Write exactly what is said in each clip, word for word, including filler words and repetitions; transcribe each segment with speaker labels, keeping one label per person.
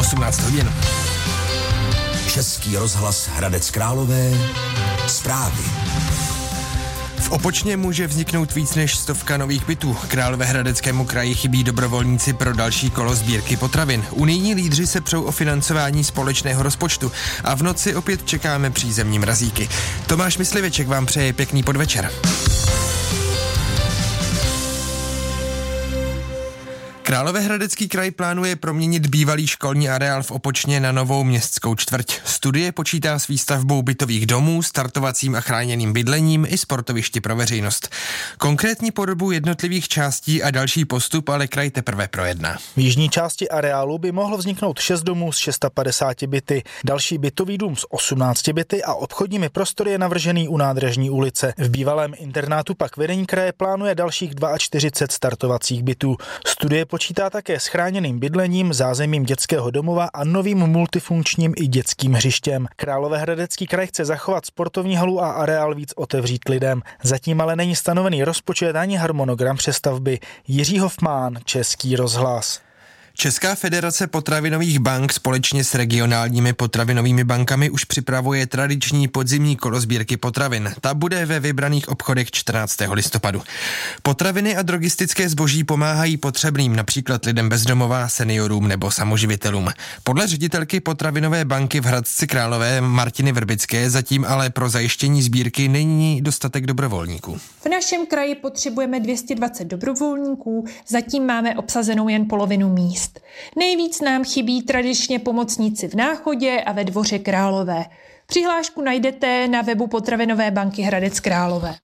Speaker 1: osmnáct hodin.
Speaker 2: Český rozhlas Hradec Králové. Zprávy.
Speaker 1: V Opočně může vzniknout víc než stovka nových bytů. Královéhradeckému kraji chybí dobrovolníci pro další kolo sbírky potravin. Unijní lídři se přou o financování společného rozpočtu a v noci opět čekáme přízemní mrazíky. Tomáš Mysliveček vám přeje pěkný podvečer. Královéhradecký kraj plánuje proměnit bývalý školní areál v Opočně na novou městskou čtvrť. Studie počítá s výstavbou bytových domů, startovacím a chráněným bydlením i sportovišti pro veřejnost. Konkrétní podobu jednotlivých částí a další postup ale kraj teprve projedná.
Speaker 3: V jižní části areálu by mohlo vzniknout šest domů s padesát šesti byty, další bytový dům s osmnácti byty a obchodními prostory je navržený u Nádražní ulice. V bývalém internátu pak vedení kraje plánuje dalších čtyřicet dva startovacích bytů. Studie počítá také s chráněným bydlením, zázemím dětského domova a novým multifunkčním i dětským hřištěm. Královéhradecký kraj chce zachovat sportovní halu a areál víc otevřít lidem. Zatím ale není stanovený rozpočet ani harmonogram přestavby. Jiří Hofmán, Český rozhlas.
Speaker 1: Česká federace potravinových bank společně s regionálními potravinovými bankami už připravuje tradiční podzimní kolo sbírky potravin. Ta bude ve vybraných obchodech čtrnáctého listopadu. Potraviny a drogistické zboží pomáhají potřebným, například lidem bez domova, seniorům nebo samoživitelům. Podle ředitelky potravinové banky v Hradci Králové Martiny Vrbické zatím ale pro zajištění sbírky není dostatek dobrovolníků.
Speaker 4: V našem kraji potřebujeme dvě stě dvacet dobrovolníků, zatím máme obsazenou jen polovinu míst. Nejvíc nám chybí tradičně pomocníci v Náchodě a ve Dvoře Králové. Přihlášku najdete na webu potravinové banky Hradec Králové.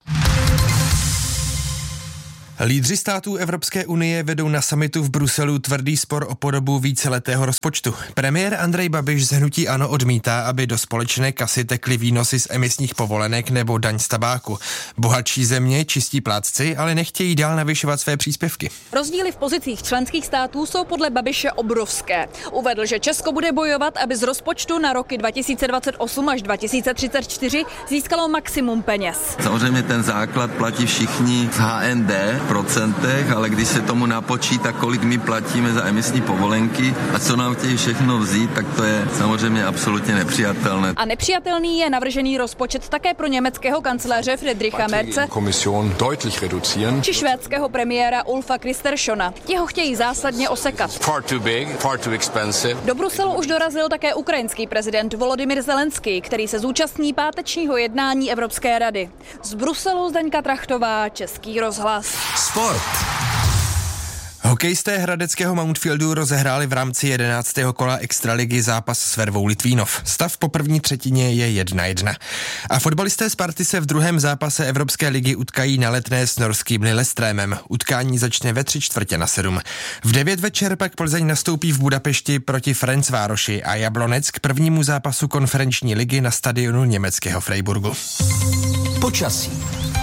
Speaker 1: Lídři států Evropské unie vedou na summitu v Bruselu tvrdý spor o podobu víceletého rozpočtu. Premiér Andrej Babiš z hnutí ANO odmítá, aby do společné kasy tekly výnosy z emisních povolenek nebo daň z tabáku. Bohatší země, čistí plátci, ale nechtějí dál navyšovat své příspěvky.
Speaker 5: Rozdíly v pozicích členských států jsou podle Babiše obrovské. Uvedl, že Česko bude bojovat, aby z rozpočtu na roky dva tisíce dvacet osm až dva tisíce třicet čtyři získalo maximum peněz.
Speaker 6: Samozřejmě ten základ platí všichni z H N D, procentech, ale když se tomu napočítá, kolik my platíme za emisní povolenky a co nám chtějí všechno vzít, tak to je samozřejmě absolutně nepřijatelné.
Speaker 5: A nepřijatelný je navržený rozpočet také pro německého kancléře Friedricha Merze či švédského premiéra Ulfa Kristerssona. Ti ho chtějí zásadně osekat.
Speaker 7: Far too big, far too expensive.
Speaker 5: Do Bruselu už dorazil také ukrajinský prezident Volodymyr Zelenský, který se zúčastní pátečního jednání Evropské rady. Z Bruselu Zdeňka Trachtová, Český rozhlas.
Speaker 2: Sport.
Speaker 1: Hokejisté hradeckého Mountfieldu rozehráli v rámci jedenáctého kola extraligy zápas s Vervou Litvínov. Stav po první třetině je jedna jedna. A fotbalisté Sparty se v druhém zápase Evropské ligy utkají na Letné s norským Lillestrémem. Utkání začne ve tři čtvrtě na sedm. V devět večer pak Plzeň nastoupí v Budapešti proti Ferencvároši a Jablonec k prvnímu zápasu konferenční ligy na stadionu německého Freiburgu.
Speaker 2: Počasí.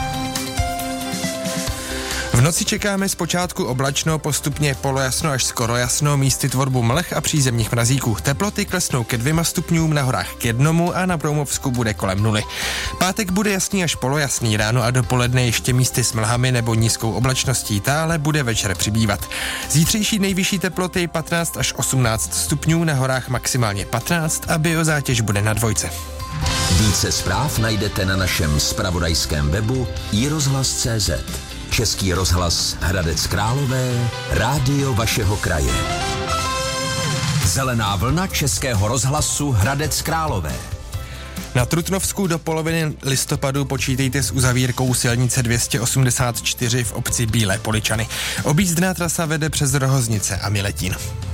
Speaker 1: V noci čekáme zpočátku oblačno, postupně polojasno až skoro jasno, místy tvorbu mlh a přízemních mrazíků. Teploty klesnou ke dvěma stupňům, na horách k jednomu a na Broumovsku bude kolem nuly. Pátek bude jasný až polojasný, ráno a dopoledne ještě místy s mlhami nebo nízkou oblačností, tále bude večer přibývat. Zítřejší nejvyšší teploty patnáct až osmnáct stupňů, na horách maximálně patnáct a biozátěž bude na dvojce.
Speaker 2: Více zpráv najdete na našem zpravodajském webu i rozhlas tečka cé zet. Český rozhlas Hradec Králové, rádio vašeho kraje. Zelená vlna Českého rozhlasu Hradec Králové.
Speaker 1: Na Trutnovsku do poloviny listopadu počítejte s uzavírkou silnice dvě stě osmdesát čtyři v obci Bílé Poličany. Objízdná trasa vede přes Rohoznice a Miletín.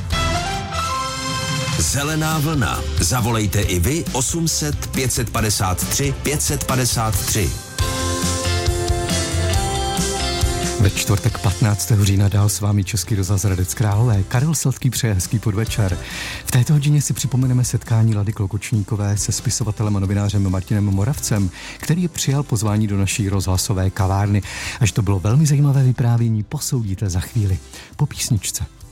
Speaker 2: Zelená vlna. Zavolejte i vy osm set pět padesát tři pět padesát tři.
Speaker 8: Ve čtvrtek patnáctého října dál s vámi Český rozhlas Hradec Králové. Karel Sladký přeje hezký podvečer. V této hodině si připomeneme setkání Lady Klokočníkové se spisovatelem a novinářem Martinem Moravcem, který přijal pozvání do naší rozhlasové kavárny. Až to bylo velmi zajímavé vyprávění, posoudíte za chvíli po písničce.